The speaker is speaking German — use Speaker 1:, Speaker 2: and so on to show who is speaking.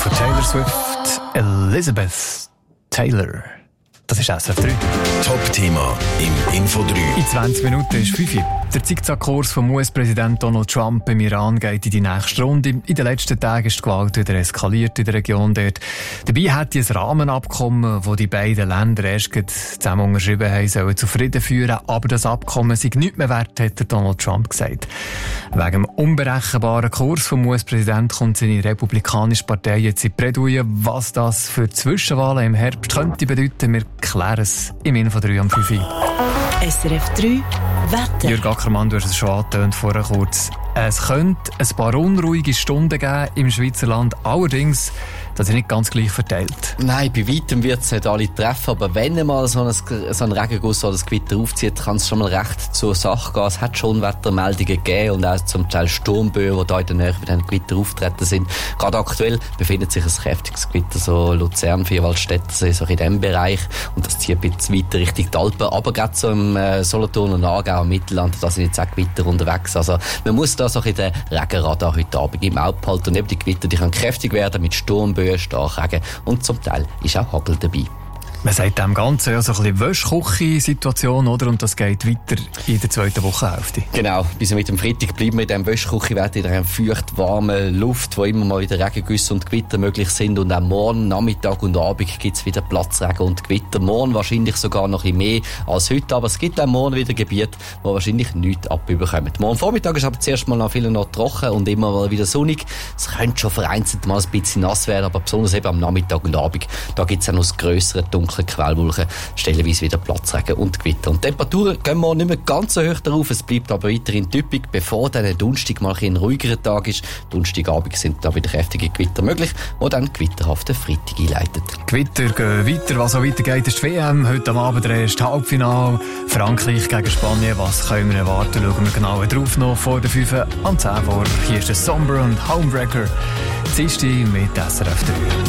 Speaker 1: Von Taylor Swift, Elizabeth Taylor. Das ist SRF 3.
Speaker 2: Top-Thema im Info 3.
Speaker 1: In 20 Minuten ist 5 Uhr. Der Zickzackkurs vom US-Präsident Donald Trump im Iran geht in die nächste Runde. In den letzten Tagen ist die Gewalt wieder eskaliert in der Region dort. Dabei hat ein Rahmenabkommen, das die beiden Länder erst zusammen unterschrieben haben, sollen zu Frieden führen. Aber das Abkommen sei nichts mehr wert, hat der Donald Trump gesagt. Wegen dem unberechenbaren Kurs vom US-Präsidenten kommt seine republikanische Partei jetzt in Bredouille. Was das für Zwischenwahlen im Herbst könnte bedeuten, wir klären es im Info 3 am 5 Uhr.
Speaker 3: SRF 3 Wetter.
Speaker 1: Jürg Ackermann, du hast es schon angetönt vorher kurz. Es könnte ein paar unruhige Stunden geben im Schweizer Land. Allerdings, das ist nicht ganz gleich verteilt.
Speaker 4: Nein, bei weitem wird es nicht alle treffen, aber wenn einmal so ein Regenguss oder das Gewitter aufzieht, kann es schon mal recht zur Sache gehen. Es hat schon Wettermeldungen gegeben und auch zum Teil Sturmböen, die da in der Nähe bei diesem Gewitter auftreten sind. Gerade aktuell befindet sich ein kräftiges Gewitter, so Luzern, Vierwaldstätter, so in diesem Bereich. Und das zieht ein bisschen weiter Richtung die Alpen. Aber gerade so im Solothurn und Aargau, im Mittelland, da sind jetzt auch Gewitter unterwegs. Also man muss da so ein bisschen den Regenradar heute Abend im Auge behalten. Und eben die Gewitter, die können kräftig werden mit Sturmböen, Starkregen und zum Teil ist auch Hagel dabei.
Speaker 1: Man sagt dem Ganzen ja so ein bisschen Wäschküche-Situation, oder? Und das geht weiter in der zweiten Wochenhälfte.
Speaker 4: Genau. Bis mit dem Freitag bleiben wir in diesem Wäschküche-Wetter, in einer feucht warmen Luft, wo immer mal wieder Regengüsse und Gewitter möglich sind. Und auch morgen, Nachmittag und Abend gibt es wieder Platzregen und Gewitter. Morgen wahrscheinlich sogar noch ein bisschen mehr als heute. Aber es gibt auch morgen wieder Gebiete, die wahrscheinlich nichts abbekommen. Morgen Vormittag ist aber zuerst mal noch viel noch trocken und immer mal wieder sonnig. Es könnte schon vereinzelt mal ein bisschen nass werden, aber besonders eben am Nachmittag und Abend, da gibt es auch noch das grössere dunkle Quellwolken, stellenweise wieder Platzregen und Gewitter. Und die Temperaturen gehen mal nicht mehr ganz so hoch darauf, es bleibt aber weiterhin typisch, bevor dann Donnerstag mal ein ruhigerer Tag ist. Donnerstagabend sind da wieder kräftige Gewitter möglich, die dann gewitterhafte Freitag einleiten.
Speaker 1: Gewitter gehen weiter, was so weitergeht, ist die WM. Heute am Abend der erste Halbfinale. Frankreich gegen Spanien, was können wir erwarten? Schauen wir genauer drauf noch vor der 5 am 10 vor. Hier ist der Somber und Homebreaker. Dienstag mit SRF 3.